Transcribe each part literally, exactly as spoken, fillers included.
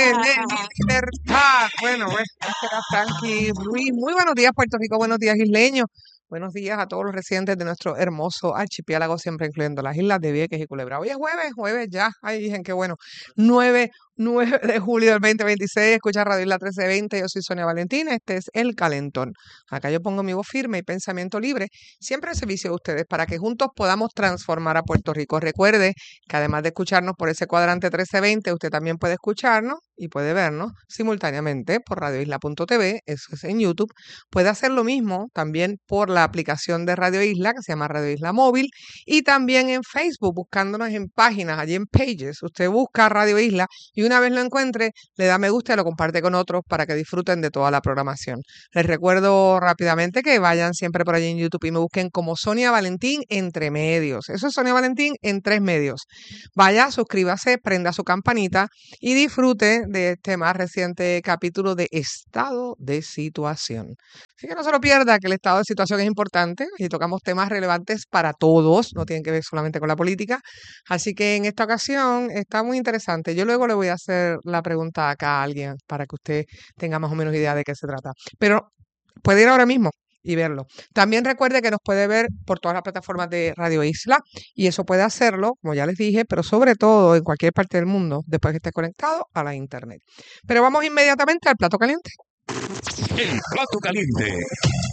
de libertad. Bueno, pues, este era Frankie Ruiz. Muy buenos días, Puerto Rico. Buenos días, isleños. Buenos días a todos los residentes de nuestro hermoso archipiélago, siempre incluyendo las islas de Vieques y Culebra. Hoy es jueves, jueves ya. Ay, dicen que bueno. nueve, nueve de julio del veinte veintiséis. Escucha Radio Isla trece veinte. Yo soy Sonia Valentín. Este es El Calentón. Acá yo pongo mi voz firme y pensamiento libre, siempre al servicio de ustedes, para que juntos podamos transformar a Puerto Rico. Recuerde que además de escucharnos por ese cuadrante trece veinte, usted también puede escucharnos y puede vernos simultáneamente por radio isla punto t v, eso es en YouTube. Puede hacer lo mismo también por la aplicación de Radio Isla, que se llama Radio Isla Móvil, y también en Facebook, buscándonos en páginas, allí en Pages. Usted busca Radio Isla y una vez lo encuentre, le da me gusta y lo comparte con otros para que disfruten de toda la programación. Les recuerdo rápidamente que vayan siempre por allí en YouTube y me busquen como Sonia Valentín entre medios. Eso es Sonia Valentín en tres medios. Vaya, suscríbase, prenda su campanita y disfrute de este más reciente capítulo de Estado de Situación. Así que no se lo pierda, que el estado de situación es importante y tocamos temas relevantes para todos, no tienen que ver solamente con la política. Así que en esta ocasión está muy interesante. Yo luego le voy a hacer la pregunta acá a alguien para que usted tenga más o menos idea de qué se trata. Pero puede ir ahora mismo y verlo. También recuerde que nos puede ver por todas las plataformas de Radio Isla y eso puede hacerlo, como ya les dije, pero sobre todo en cualquier parte del mundo después que esté conectado a la internet. Pero vamos inmediatamente al plato caliente. El plato caliente.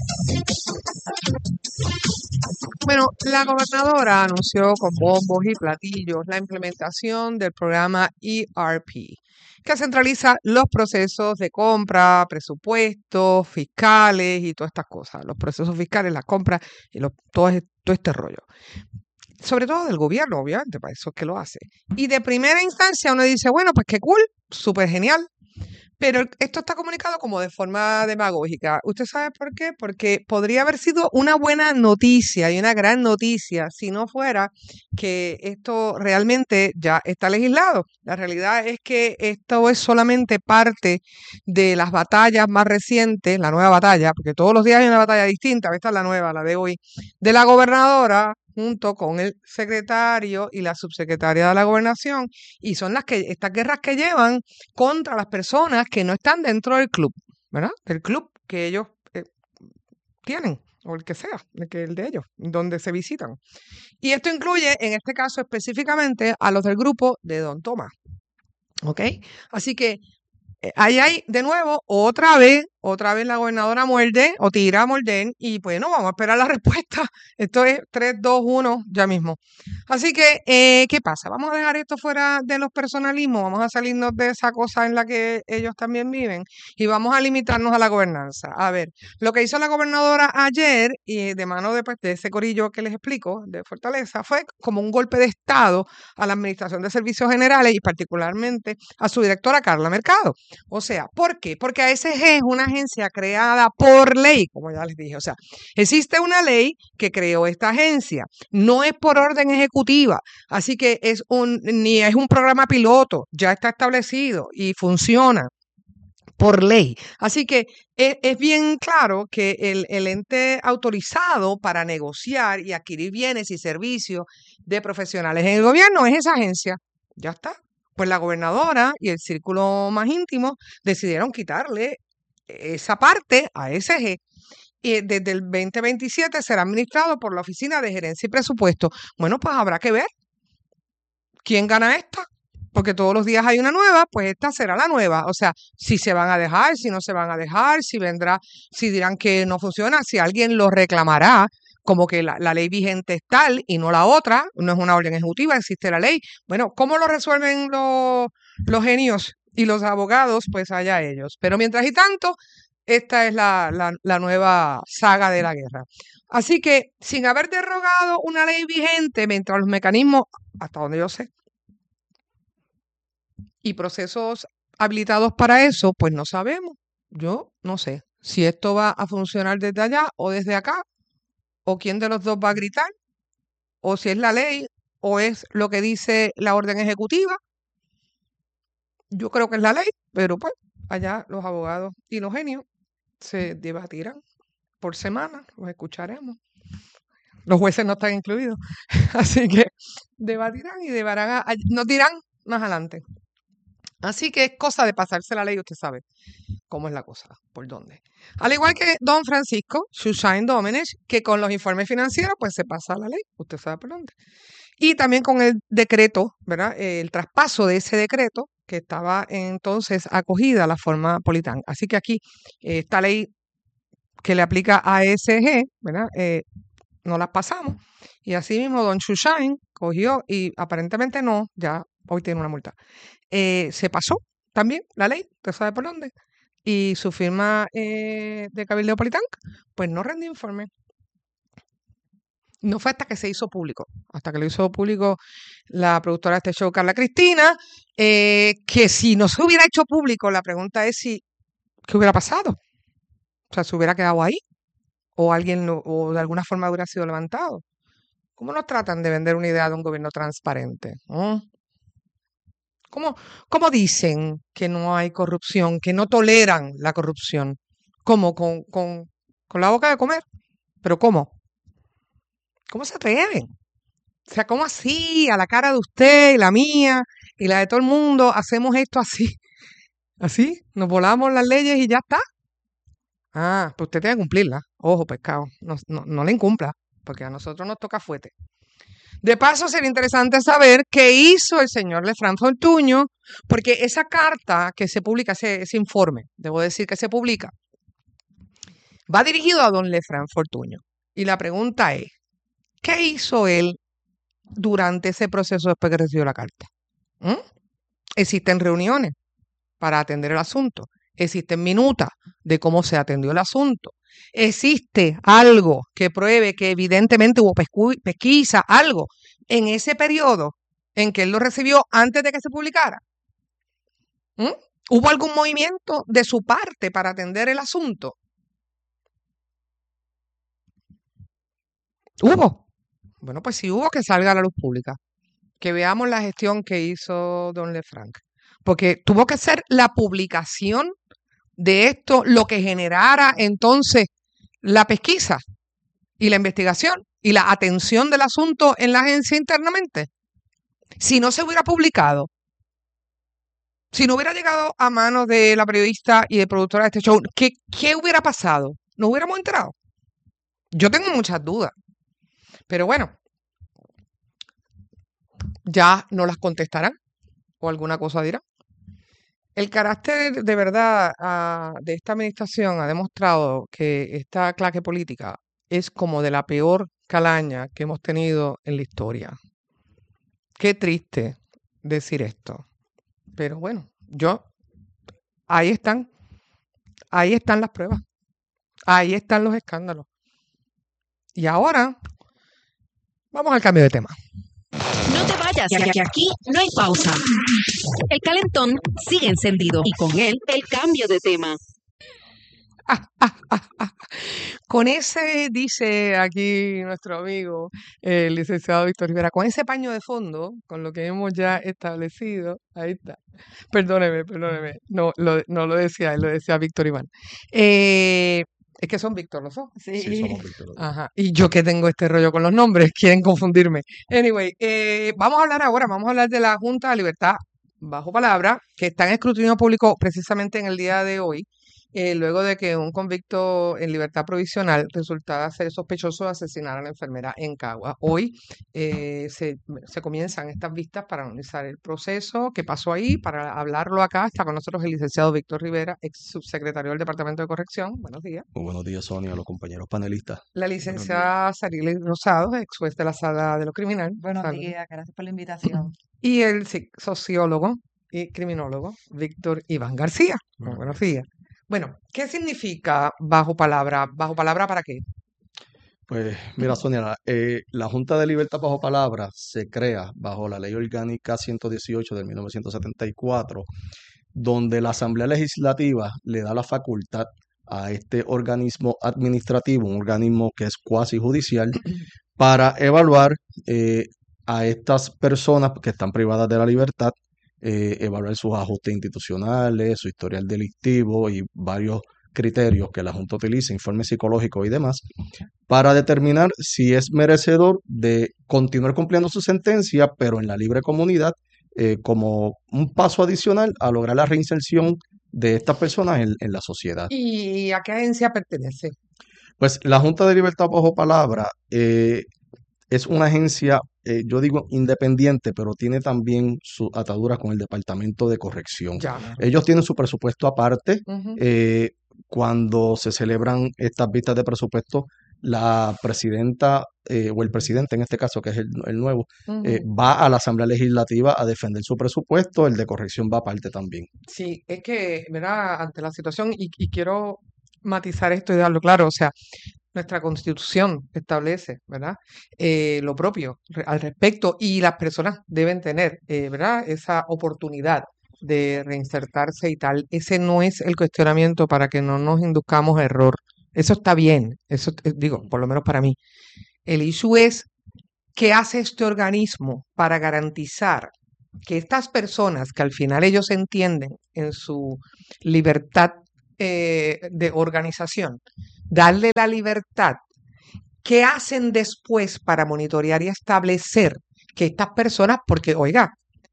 Bueno, la gobernadora anunció con bombos y platillos la implementación del programa E R P, que centraliza los procesos de compra, presupuestos, fiscales y todas estas cosas. Los procesos fiscales, la compra y lo, todo, todo este rollo. Sobre todo del gobierno, obviamente, para eso es que lo hace. Y de primera instancia uno dice, bueno, pues qué cool, súper genial. Pero esto está comunicado como de forma demagógica. ¿Usted sabe por qué? Porque podría haber sido una buena noticia y una gran noticia si no fuera que esto realmente ya está legislado. La realidad es que esto es solamente parte de las batallas más recientes, la nueva batalla, porque todos los días hay una batalla distinta, esta es la nueva, la de hoy, de la gobernadora junto con el secretario y la subsecretaria de la gobernación, y son las que estas guerras que llevan contra las personas que no están dentro del club, ¿verdad? Del club que ellos eh, tienen, o el que sea, el, que, el de ellos, donde se visitan. Y esto incluye, en este caso específicamente, a los del grupo de Don Tomás. ¿Ok? Así que eh, ahí hay, de nuevo, otra vez, otra vez la gobernadora muerde o tira a morder y bueno, vamos a esperar la respuesta. Esto es tres, dos, uno, ya mismo. Así que, eh, ¿qué pasa? Vamos a dejar esto fuera de los personalismos, vamos a salirnos de esa cosa en la que ellos también viven y vamos a limitarnos a la gobernanza. A ver, lo que hizo la gobernadora ayer y de mano de, pues, de ese corillo que les explico, de Fortaleza, fue como un golpe de estado a la Administración de Servicios Generales y particularmente a su directora Carla Mercado. O sea, ¿por qué? Porque A S G es una agencia creada por ley, como ya les dije. O sea, existe una ley que creó esta agencia. No es por orden ejecutiva. Así que es un, ni es un programa piloto. Ya está establecido y funciona por ley. Así que es, es bien claro que el, el ente autorizado para negociar y adquirir bienes y servicios de profesionales en el gobierno es esa agencia. Ya está. Pues la gobernadora y el círculo más íntimo decidieron quitarle esa parte a A S G. Y desde el veinte veintisiete será administrado por la Oficina de Gerencia y Presupuesto. Bueno, pues habrá que ver quién gana esta, porque todos los días hay una nueva, pues esta será la nueva. O sea, si se van a dejar, si no se van a dejar, si vendrá, si dirán que no funciona, si alguien lo reclamará, como que la, la ley vigente es tal y no la otra, no es una orden ejecutiva, existe la ley. Bueno, ¿cómo lo resuelven los, los genios y los abogados? Pues allá ellos. Pero mientras y tanto, esta es la, la, la nueva saga de la guerra. Así que, sin haber derogado una ley vigente, mientras los mecanismos, hasta donde yo sé, y procesos habilitados para eso, pues no sabemos. Yo no sé si esto va a funcionar desde allá o desde acá, o quién de los dos va a gritar, o si es la ley o es lo que dice la orden ejecutiva. Yo creo que es la ley, pero pues allá los abogados y los genios se debatirán por semana, los escucharemos. Los jueces no están incluidos, así que debatirán y deberán a, nos dirán más adelante. Así que es cosa de pasarse la ley, usted sabe cómo es la cosa, por dónde. Al igual que don Francisco Shushain Domenech, que con los informes financieros pues se pasa la ley, usted sabe por dónde. Y también con el decreto, ¿verdad? El traspaso de ese decreto que estaba entonces acogida a la forma Politán. Así que aquí eh, esta ley que le aplica a E S G, ¿verdad? Eh, no las pasamos. Y así mismo don Shushain cogió y aparentemente no, ya hoy tiene una multa. Eh, se pasó también la ley, usted sabe por dónde. Y su firma eh, de Cabildo Politán, pues no rendió informe. No fue hasta que se hizo público, hasta que lo hizo público la productora de este show, Carla Cristina, eh, que si no se hubiera hecho público, la pregunta es si, ¿qué hubiera pasado? O sea, ¿se hubiera quedado ahí? ¿O alguien, lo- o de alguna forma hubiera sido levantado? ¿Cómo nos tratan de vender una idea de un gobierno transparente? ¿Mm? ¿Cómo, cómo dicen que no hay corrupción, que no toleran la corrupción? ¿Cómo? ¿Con, con, con la boca de comer? ¿Pero cómo? ¿Cómo se atreven? O sea, ¿cómo así? A la cara de usted y la mía y la de todo el mundo, hacemos esto así. ¿Así? ¿Nos volamos las leyes y ya está? Ah, pues usted tiene que cumplirla. Ojo, pescado. No, no, no la incumpla, porque a nosotros nos toca fuerte. De paso, sería interesante saber qué hizo el señor Lefranc Fortuño, porque esa carta que se publica, ese, ese informe, debo decir que se publica, va dirigido a don Lefranc Fortuño. Y la pregunta es, ¿qué hizo él durante ese proceso después que recibió la carta? ¿Mm? Existen reuniones para atender el asunto. Existen minutas de cómo se atendió el asunto. Existe algo que pruebe que evidentemente hubo pescu- pesquisa, algo en ese periodo en que él lo recibió antes de que se publicara. ¿Mm? ¿Hubo algún movimiento de su parte para atender el asunto? ¿Hubo? Bueno, pues si hubo, que salga a la luz pública. Que veamos la gestión que hizo don Lefranc. Porque tuvo que ser la publicación de esto lo que generara entonces la pesquisa y la investigación y la atención del asunto en la agencia internamente. Si no se hubiera publicado, si no hubiera llegado a manos de la periodista y de productora de este show, ¿qué, qué hubiera pasado? ¿No hubiéramos enterado? Yo tengo muchas dudas. Pero bueno, ya no las contestarán o alguna cosa dirá. El carácter de verdad ah, de esta administración ha demostrado que esta clase política es como de la peor calaña que hemos tenido en la historia. Qué triste decir esto. Pero bueno, yo, ahí están, ahí están las pruebas, ahí están los escándalos. Y ahora, vamos al cambio de tema. No te vayas, que que aquí no hay pausa. El calentón sigue encendido y con él el cambio de tema. Con ese, dice aquí nuestro amigo, el licenciado Víctor Rivera, con ese paño de fondo, con lo que hemos ya establecido, ahí está. Perdóneme, perdóneme, no lo, no lo decía él, lo decía Víctor Iván. Eh, es que son Víctor los dos. Sí, somos Víctor. Ajá. Y yo que tengo este rollo con los nombres, quieren confundirme. Anyway, eh, vamos a hablar ahora, vamos a hablar de la Junta de Libertad Bajo Palabra, que está en escrutinio público precisamente en el día de hoy, eh, luego de que un convicto en libertad provisional resultara ser sospechoso de asesinar a la enfermera en Cagua. Hoy eh, se, se comienzan estas vistas para analizar el proceso que pasó ahí. Para hablarlo acá está con nosotros el licenciado Víctor Rivera, ex subsecretario del Departamento de Corrección. Buenos días. Muy buenos días, Sonia, a los compañeros panelistas. La licenciada Sarili Rosado, ex juez de la Sala de lo Criminal. Buenos Saludos. días, gracias por la invitación. Y el sí, sociólogo y criminólogo Víctor Iván García. Muy buenos días. Bueno, ¿qué significa bajo palabra? ¿Bajo palabra para qué? Pues mira, Sonia, la, eh, la Junta de Libertad Bajo Palabra se crea bajo la Ley Orgánica ciento dieciocho de mil novecientos setenta y cuatro, donde la Asamblea Legislativa le da la facultad a este organismo administrativo, un organismo que es cuasi judicial, para evaluar eh, a estas personas que están privadas de la libertad, eh, evaluar sus ajustes institucionales, su historial delictivo y varios criterios que la Junta utiliza, informes psicológicos y demás, para determinar si es merecedor de continuar cumpliendo su sentencia, pero en la libre comunidad, eh, como un paso adicional a lograr la reinserción de estas personas en, en la sociedad. ¿Y a qué agencia pertenece? Pues la Junta de Libertad Bajo Palabra eh, es una agencia, eh, yo digo independiente, pero tiene también su atadura con el Departamento de Corrección. Ya. Ellos tienen su presupuesto aparte. Ujú. eh, cuando se celebran estas vistas de presupuesto, la presidenta eh, o el presidente, en este caso, que es el, el nuevo, eh, Ujú. va a la Asamblea Legislativa a defender su presupuesto, el de corrección va aparte también. Sí, es que, ¿verdad? Ante la situación, y, y quiero matizar esto y darlo claro, o sea, nuestra Constitución establece, ¿verdad? Eh, lo propio re- al respecto y las personas deben tener, eh, ¿verdad? Esa oportunidad de reinsertarse y tal. Ese no es el cuestionamiento para que no nos induzcamos a error. Eso está bien, eso eh, digo, por lo menos para mí. El issue es qué hace este organismo para garantizar que estas personas, que al final ellos entienden en su libertad eh, de organización, darle la libertad, ¿qué hacen después para monitorear y establecer que estas personas, porque oiga,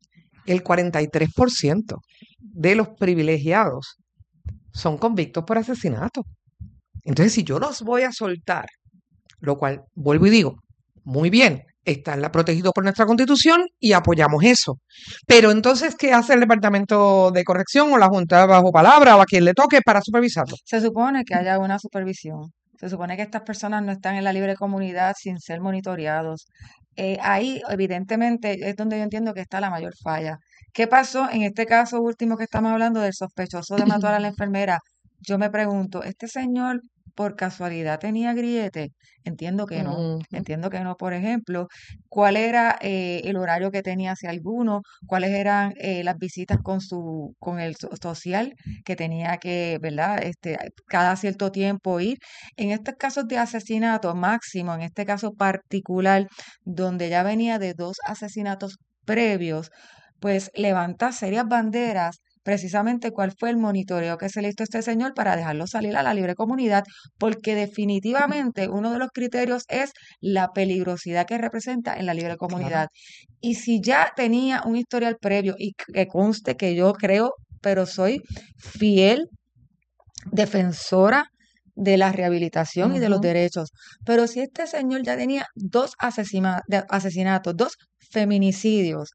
el cuarenta y tres por ciento de los privilegiados son convictos por asesinato? Entonces, si yo los voy a soltar, lo cual, vuelvo y digo, muy bien, está la- protegido por nuestra Constitución y apoyamos eso. Pero entonces, ¿qué hace el Departamento de Corrección o la Junta bajo palabra o a quien le toque para supervisarlo? Se supone que haya una supervisión. Se supone que estas personas no están en la libre comunidad sin ser monitoreados. Eh, ahí, evidentemente, es donde yo entiendo que está la mayor falla. ¿Qué pasó en este caso último que estamos hablando del sospechoso de matar a la enfermera? Yo me pregunto, ¿este señor por casualidad tenía grillete? Entiendo que no. Ujú. Entiendo que no. Por ejemplo, ¿cuál era eh, el horario que tenía hacia alguno? ¿Cuáles eran eh, las visitas con su, con el so- social que tenía que, ¿verdad? Este, cada cierto tiempo ir. En estos casos de asesinato máximo, en este caso particular, donde ya venía de dos asesinatos previos, pues levanta serias banderas. Precisamente cuál fue el monitoreo que se le hizo a este señor para dejarlo salir a la libre comunidad, porque definitivamente uno de los criterios es la peligrosidad que representa en la libre Claro. comunidad. Y si ya tenía un historial previo, y que conste que yo creo, pero soy fiel defensora de la rehabilitación y de los Ujú. derechos, pero si este señor ya tenía dos asesina- de- asesinatos, dos feminicidios,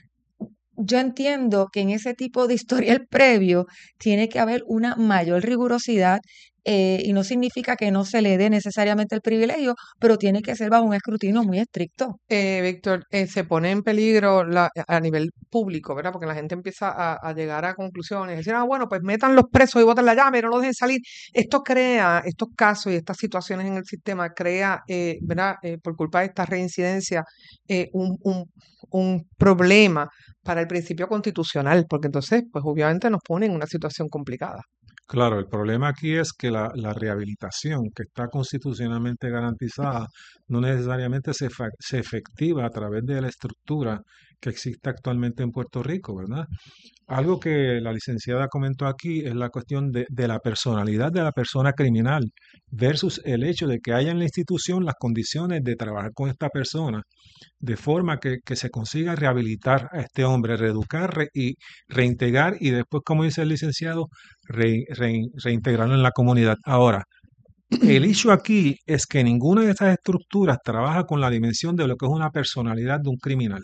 yo entiendo que en ese tipo de historial previo tiene que haber una mayor rigurosidad, eh, y no significa que no se le dé necesariamente el privilegio, pero tiene que ser bajo un escrutinio muy estricto. Eh, Víctor, eh, se pone en peligro la- a nivel público, ¿verdad? Porque la gente empieza a, a llegar a conclusiones, decir, ah, bueno, pues metan los presos y boten la llave, no los dejen salir. Esto crea, estos casos y estas situaciones en el sistema, crea, eh, ¿verdad? Eh, por culpa de esta reincidencia, eh, un, un, un problema para el principio constitucional, porque entonces, pues obviamente nos pone en una situación complicada. Claro, el problema aquí es que la, la rehabilitación que está constitucionalmente garantizada no necesariamente se, fa- se efectiva a través de la estructura que existe actualmente en Puerto Rico, ¿verdad? Algo que la licenciada comentó aquí es la cuestión de, de la personalidad de la persona criminal versus el hecho de que haya en la institución las condiciones de trabajar con esta persona de forma que, que se consiga rehabilitar a este hombre, reeducar re- y reintegrar y después, como dice el licenciado, re- re- reintegrarlo en la comunidad. Ahora, el issue aquí es que ninguna de estas estructuras trabaja con la dimensión de lo que es una personalidad de un criminal.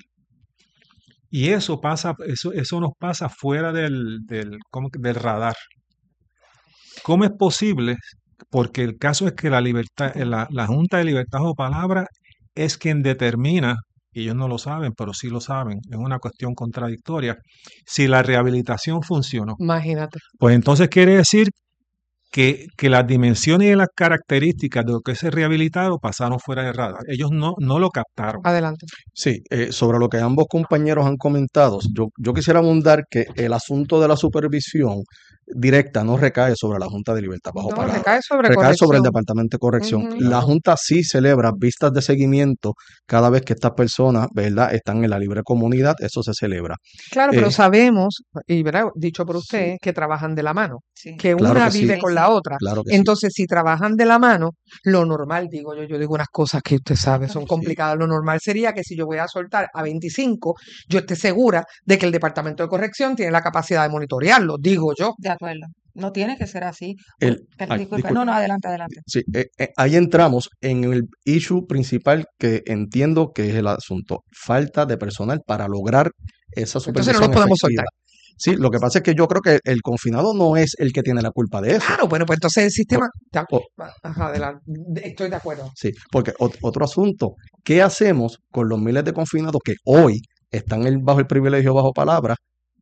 Y eso pasa, eso, eso nos pasa fuera del, del, ¿cómo que? Del radar. ¿Cómo es posible? Porque el caso es que la libertad, la, la Junta de Libertad o Palabra es quien determina, y ellos no lo saben, pero sí lo saben, es una cuestión contradictoria, si la rehabilitación funcionó. Imagínate. Pues entonces quiere decir que, que las dimensiones y las características de lo que es el rehabilitado pasaron fuera de radar. Ellos no, no lo captaron. Adelante. Sí, eh, sobre lo que ambos compañeros han comentado, yo, yo quisiera abundar que el asunto de la supervisión directa no recae sobre la Junta de Libertad bajo No, palabra, recae sobre recae sobre el corrección. Departamento de Corrección. Ujú. La Claro. Junta sí celebra vistas de seguimiento cada vez que estas personas, ¿verdad?, están en la libre comunidad, eso se celebra. Claro, pero Eh, sabemos, y ¿verdad? Dicho por sí, usted, que trabajan de la mano, Sí, que claro una que sí, vive sí, con sí. la otra. claro que sí. Entonces, si trabajan de la mano, lo normal, digo yo, yo digo unas cosas que usted sabe son Sí, complicadas. Lo normal sería que si yo voy a soltar a veinticinco, yo esté segura de que el Departamento de Corrección tiene la capacidad de monitorearlo, digo yo. De acuerdo. No tiene que ser así. Por- el, per- ay, disculpa. disculpe. No, no, adelante, adelante. Sí, eh, eh, ahí entramos en el issue principal que entiendo que es el asunto, falta de personal para lograr esa Entonces no los supervisión podemos efectiva. soltar. Sí, lo que pasa es que yo creo que el confinado no es el que tiene la culpa de eso. Claro, bueno, pues entonces el O- sistema... ta- o- Ajá, adelante. De- Estoy de acuerdo. sí, porque ot- otro asunto, ¿qué hacemos con los miles de confinados que hoy están en- bajo el privilegio, bajo palabra,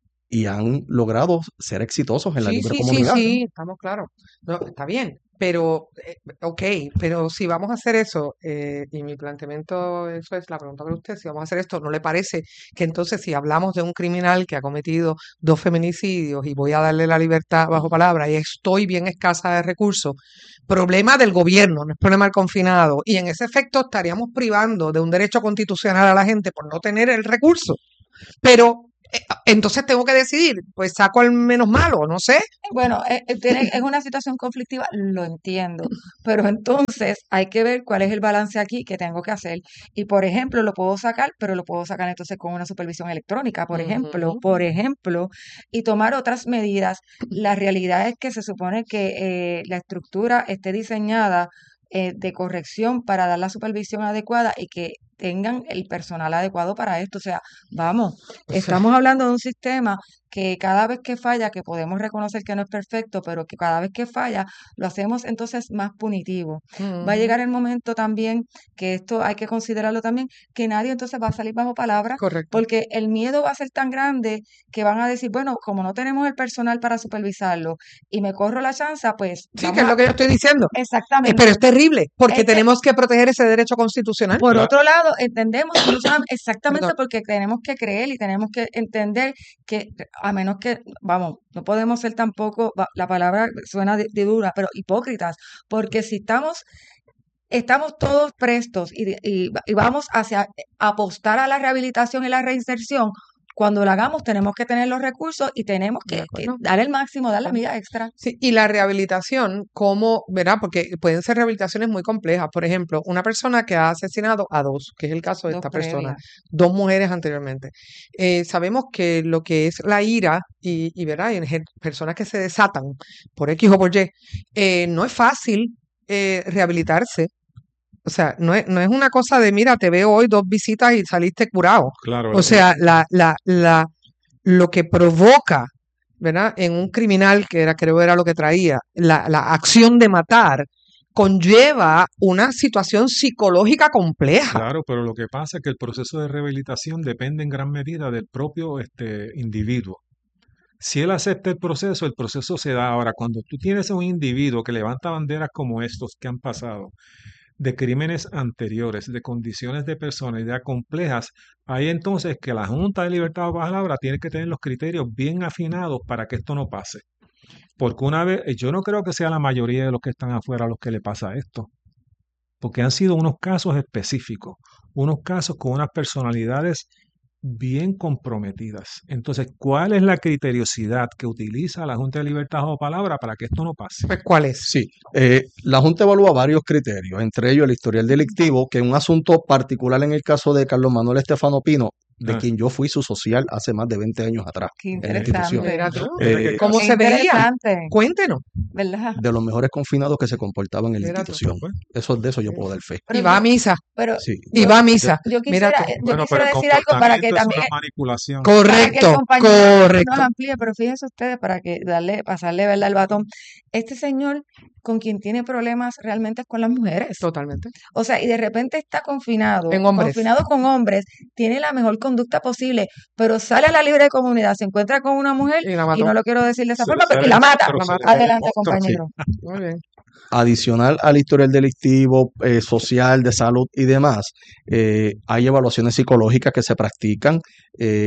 y han logrado ser exitosos en la Sí, libre sí, sí, comunidad? sí, estamos claros. No, está bien, pero, eh, ok, pero si vamos a hacer eso, eh, y mi planteamiento, eso es la pregunta para usted, si vamos a hacer esto, ¿no le parece que entonces si hablamos de un criminal que ha cometido dos feminicidios y voy a darle la libertad bajo palabra y estoy bien escasa de recursos, problema del gobierno, no es problema del confinado, y en ese efecto estaríamos privando de un derecho constitucional a la gente por no tener el recurso? Pero eh, entonces tengo que decidir, pues saco al menos malo, no sé. Bueno, eh, eh, tiene- es una situación conflictiva, lo entiendo, pero entonces hay que ver cuál es el balance aquí que tengo que hacer. Y por ejemplo, lo puedo sacar, pero lo puedo sacar entonces con una supervisión electrónica, por ejemplo, Ujú. por ejemplo, y tomar otras medidas. La realidad es que se supone que eh, la estructura esté diseñada eh, de corrección para dar la supervisión adecuada y que tengan el personal adecuado para esto. O sea, vamos, O sea, estamos hablando de un sistema que cada vez que falla, que podemos reconocer que no es perfecto, pero que cada vez que falla, lo hacemos entonces más punitivo. Va a ujú, llegar el momento también, que esto hay que considerarlo también, que nadie entonces va a salir bajo palabra, correcto. porque el miedo va a ser tan grande que van a decir, bueno, como no tenemos el personal para supervisarlo y me corro la chance, pues Sí, que vamos es lo a... que yo estoy diciendo. Eh, Exactamente. pero es terrible, porque Es que, tenemos que proteger ese derecho constitucional. por La- otro lado, entendemos, y no solamente- exactamente Perdón. porque tenemos que creer y tenemos que entender que, a menos que, vamos, no podemos ser tampoco, va- la palabra suena de, de dura, pero hipócritas, porque si estamos, estamos todos prestos y, y, y vamos hacia apostar a la rehabilitación y la reinserción, cuando lo hagamos tenemos que tener los recursos y tenemos De que, que acuerdo. dar el máximo, dar la milla extra. Sí, y la rehabilitación, ¿cómo, verdad? Porque pueden ser rehabilitaciones muy complejas. Por ejemplo, una persona que ha asesinado a dos, que es el caso de Dos esta persona, previas. dos mujeres anteriormente. Eh, sabemos que lo que es la ira y, y ¿verdad? Y en gen- personas que se desatan por X o por Y, eh, no es fácil eh, rehabilitarse. O sea, no es, no es una cosa de, mira, te veo hoy dos visitas y saliste curado. Claro, O eh, sea, la, la, la, lo que provoca, ¿verdad? En un criminal, que era, creo era lo que traía, la, la acción de matar, conlleva una situación psicológica compleja. claro, pero lo que pasa es que el proceso de rehabilitación depende en gran medida del propio este, individuo. Si él acepta el proceso, el proceso se da. Ahora, cuando tú tienes a un individuo que levanta banderas como estos que han pasado, de crímenes anteriores, de condiciones de personalidad complejas, ahí entonces que la Junta de Libertad de Palabra tiene que tener los criterios bien afinados para que esto no pase. Porque una vez, yo no creo que sea la mayoría de los que están afuera los que le pasa esto, porque han sido unos casos específicos, unos casos con unas personalidades bien comprometidas. Entonces, ¿cuál es la criteriosidad que utiliza la Junta de Libertad o Palabra para que esto no pase? Pues, ¿cuál es? Sí, eh, la Junta evalúa varios criterios, entre ellos el historial delictivo, que es un asunto particular en el caso de Carlos Manuel Estefano Pino, de Ah, quien yo fui su social hace más de veinte años atrás Qué en la institución. interesante. Mira tú, mira qué Eh, ¿cómo Qué se veía? interesante, Cuéntenos. ¿verdad? de los mejores confinados que se comportaban en la Mira tú. institución. pues, Eso, de eso yo puedo dar fe. Y Pero va a yo, misa. pero Sí, Y yo, va a de- misa. yo Mira quisiera, tú. eh, yo bueno, pero quisiera el decir algo para que comportamiento es una también, manipulación. para que el Correcto, compañero nos correcto. amplíe, pero fíjense ustedes, para que darle, pasarle, ¿verdad?, el batón. Este señor con quien tiene problemas realmente es con las mujeres. Totalmente. O sea, y de repente está confinado, En hombres. confinado con hombres, tiene la mejor conducta posible, pero sale a la libre comunidad, se encuentra con una mujer, Y la y mató. no lo quiero decir de esa Se- forma, pero y sale- la mata. pero La se mata. le Adelante, demostró. compañero. Muy bien. adicional al historial delictivo, eh, social, de salud y demás, eh, hay evaluaciones psicológicas que se practican. eh,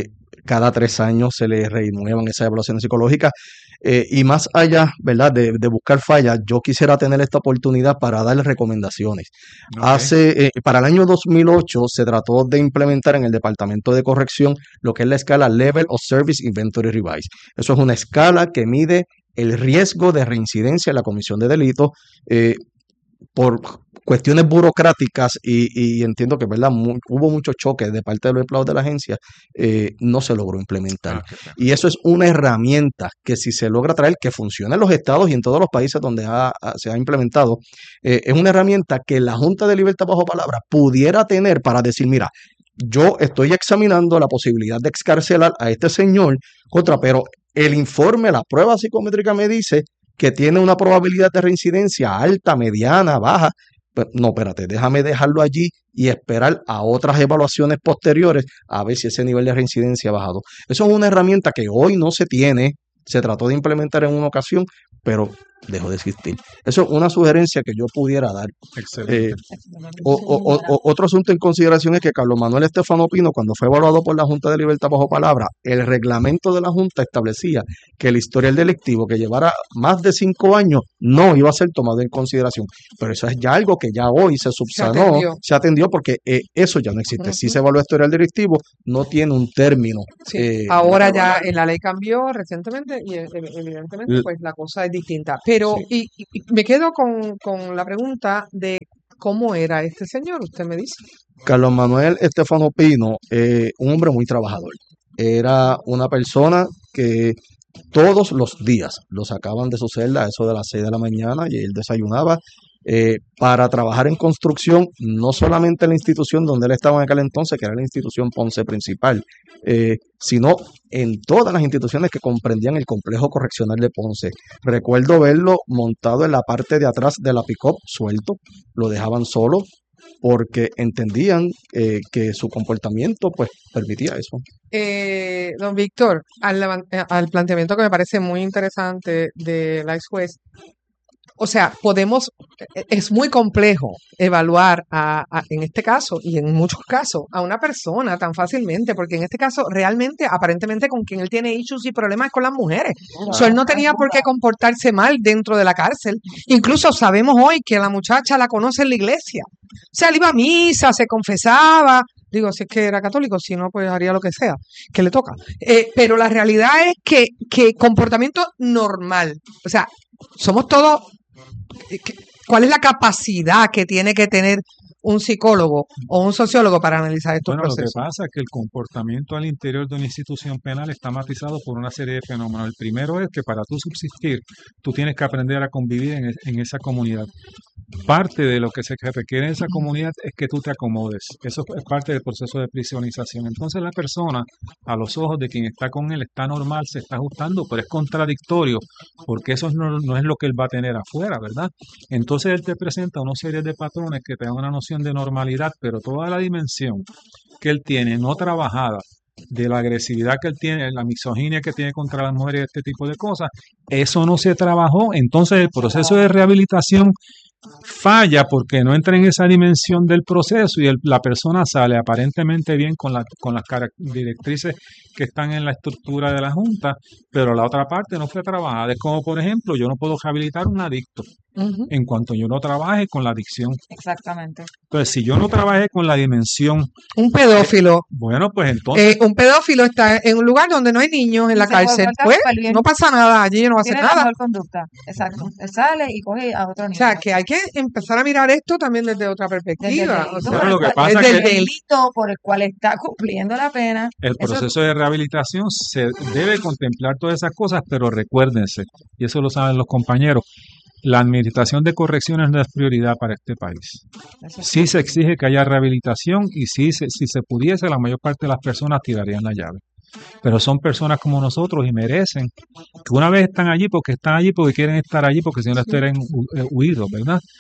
cada tres años se le renuevan esas evaluaciones psicológicas. Eh, y más allá, ¿verdad?, de, de buscar fallas, yo quisiera tener esta oportunidad para darle recomendaciones. Ok. Hace, eh, para el año dos mil ocho se trató de implementar en el Departamento de Corrección lo que es la escala Level of Service Inventory Revise. Eso es una escala que mide el riesgo de reincidencia en la comisión de delitos. Eh, por cuestiones burocráticas y, y entiendo que, ¿verdad?, mu- hubo muchos choques de parte de los empleados de la agencia, eh, no se logró implementar. Ah, qué pena. Y eso es una herramienta que si se logra traer, que funciona en los estados y en todos los países donde ha- ha- se ha implementado, eh, es una herramienta que la Junta de Libertad Bajo Palabra pudiera tener para decir, mira, yo estoy examinando la posibilidad de excarcelar a este señor contra, pero el informe, la prueba psicométrica me dice que tiene una probabilidad de reincidencia alta, mediana, baja. Pues, no, espérate, déjame dejarlo allí y esperar a otras evaluaciones posteriores a ver si ese nivel de reincidencia ha bajado. Eso es una herramienta que hoy no se tiene, se trató de implementar en una ocasión, pero dejó de existir. Eso es una sugerencia que yo pudiera dar. Excelente. Eh, o- o- o- otro asunto en consideración es que Carlos Manuel Estefano Pino, cuando fue evaluado por la Junta de Libertad Bajo Palabra, el reglamento de la Junta establecía que el historial delictivo que llevara más de cinco años no iba a ser tomado en consideración. Pero eso es ya algo que ya hoy se Se subsanó, atendió. se atendió porque eh, eso ya no existe. Si Ujú. se evalúa historial delictivo, no tiene un término. Sí, eh, ahora ya en la ley cambió recientemente y e- e- evidentemente L- pues la cosa es distinta. Pero sí. y, y- y me quedo con, con la pregunta de cómo era este señor, usted me dice. Carlos Manuel Estefano Pino, eh, un hombre muy trabajador. Era una persona que todos los días lo sacaban de su celda a eso de las seis de la mañana y él desayunaba eh, para trabajar en construcción, no solamente en la institución donde él estaba en aquel entonces, que era la institución Ponce principal, eh, sino en todas las instituciones que comprendían el complejo correccional de Ponce. Recuerdo verlo montado en la parte de atrás de la pick-up, suelto, lo dejaban solo porque entendían eh, que su comportamiento pues permitía eso. Eh, don Víctor, al, levan- eh, al planteamiento que me parece muy interesante de la ex juez, o sea, podemos, e- es muy complejo evaluar a, a- en este caso y en muchos casos a una persona tan fácilmente, porque en este caso realmente, aparentemente con quien él tiene issues y problemas es con las mujeres. O sea, él no tenía por qué comportarse mal dentro de la cárcel. Incluso sabemos hoy que la muchacha la conoce en la iglesia. O sea, él iba a misa, se confesaba. Digo, si es que era católico, si no, pues haría lo que sea, que le toca. Eh, pero la realidad es que, que comportamiento normal, o sea, somos todos, eh, que- ¿cuál es la capacidad que tiene que tener un psicólogo o un sociólogo para analizar estos Bueno, lo que procesos? pasa es que el comportamiento al interior de una institución penal está matizado por una serie de fenómenos. El primero es que para tú subsistir, tú tienes que aprender a convivir en, e- en esa comunidad. Parte de lo que se requiere en esa comunidad es que tú te acomodes. Eso es parte del proceso de prisionización. Entonces la persona, a los ojos de quien está con él, está normal, se está ajustando, pero es contradictorio, porque eso no, no es lo que él va a tener afuera, ¿verdad? Entonces él te presenta una serie de patrones que te dan una noción de normalidad, pero toda la dimensión que él tiene no trabajada, de la agresividad que él tiene, la misoginia que tiene contra las mujeres, este tipo de cosas, eso no se trabajó. Entonces el proceso de rehabilitación falla porque no entra en esa dimensión del proceso y el- la persona sale aparentemente bien con, la, con las carac- directrices que están en la estructura de la Junta, pero la otra parte no fue trabajada. Es como, por ejemplo, yo no puedo rehabilitar un adicto Ujú. en cuanto yo no trabaje con la adicción. Exactamente. Entonces, si yo no trabajé con la dimensión, Un pedófilo, bueno, pues entonces, eh, un pedófilo está en un lugar donde no hay niños en Y la se puede cárcel, portar pues súper bien. no pasa nada, allí no va a hacer Tiene la nada. mejor conducta. Exacto. Él sale y coge a otro O niño. sea, que hay que empezar a mirar esto también desde otra Desde el perspectiva. O delito sea, Bueno, por lo el que cual- pasa desde es el que delito. delito por el cual está cumpliendo la pena. el Eso proceso de rehabilitación se debe contemplar todas esas cosas, pero recuérdense, y eso lo saben los compañeros, la administración de correcciones no es prioridad para este país. eso es Sí se exige que haya rehabilitación y sí se- si se pudiese, la mayor parte de las personas tirarían la llave. Pero son personas como nosotros y merecen que una vez están allí porque están allí porque quieren estar allí porque si no estarían hu- eh, huidos, ¿verdad?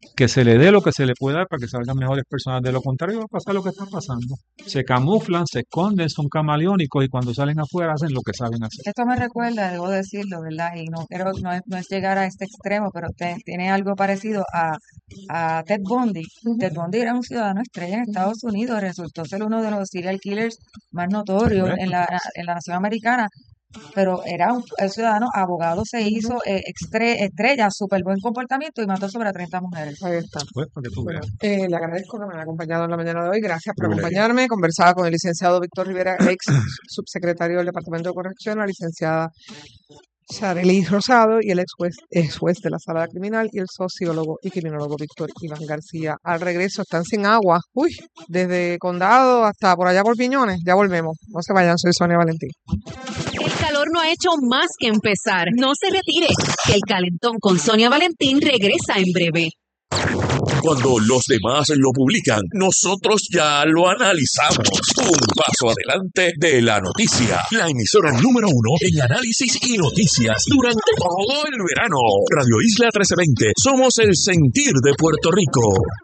que se le dé lo que se le puede dar para que salgan mejores personas. De lo contrario, va a pasar lo que está pasando. Se camuflan, se esconden, son camaleónicos y cuando salen afuera hacen lo que saben hacer. Esto me recuerda, debo decirlo, ¿verdad? Y no quiero, no es, no es llegar a este extremo, pero te- tiene algo parecido a, a Ted Bundy. Ted Bundy era un ciudadano estrella en Estados Unidos, resultó ser uno de los serial killers más notorios en la, en la nación americana, pero era un, un ciudadano abogado, se hizo eh, extre- estrella, súper buen comportamiento y mató sobre treinta mujeres. Ahí está. Pues, para que tú Bueno, veas. eh, le agradezco que me haya acompañado en la mañana de hoy. Gracias por Privilegio. acompañarme. Conversaba con el licenciado Víctor Rivera, ex subsecretario del Departamento de Corrección, la licenciada Sharelis Rosado y el ex juez, ex juez de la Sala Criminal y el sociólogo y criminólogo Víctor Iván García. Al regreso están sin agua. Uy, desde Condado hasta por allá por Piñones. Ya volvemos. No se vayan, soy Sonia Valentín. El calor no ha hecho más que empezar. No se retire. Que el calentón con Sonia Valentín regresa en breve. Cuando los demás lo publican, nosotros ya lo analizamos. Un paso adelante de la noticia. La emisora número uno en análisis y noticias durante todo el verano. Radio Isla trece veinte. Somos el sentir de Puerto Rico.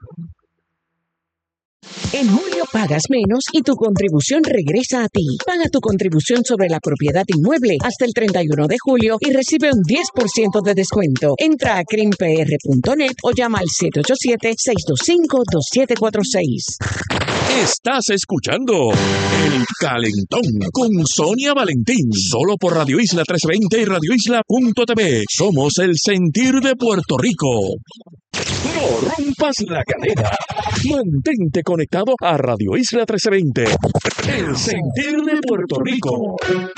En julio pagas menos y tu contribución regresa a ti. Paga tu contribución sobre la propiedad inmueble hasta el treinta y uno de julio y recibe un diez por ciento de descuento. Entra a crim p r punto net o llama al siete ocho siete, seis dos cinco, dos siete cuatro seis. Estás escuchando El Calentón con Sonia Valentín. Solo por Radio Isla trece veinte y radio isla punto t v. Somos el sentir de Puerto Rico. No rompas la cadena. Mantente conectado a Radio Isla trece veinte. El sentir de Puerto Rico.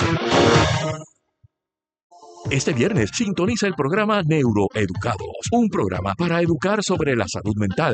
Este viernes sintoniza el programa Neuroeducados, un programa para educar sobre la salud mental.